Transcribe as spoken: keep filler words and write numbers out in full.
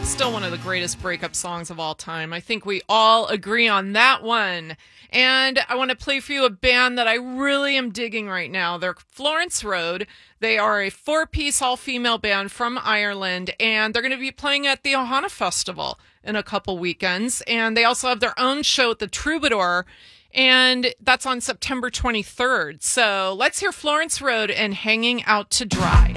Still one of the greatest breakup songs of all time. I think we all agree on that one. And I want to play for you a band that I really am digging right now. They're Florence Road. They are a four-piece all-female band from Ireland, and they're going to be playing at the Ohana Festival in a couple weekends. And they also have their own show at the Troubadour, and that's on September twenty-third. So let's hear Florence Road and Hanging Out to Dry.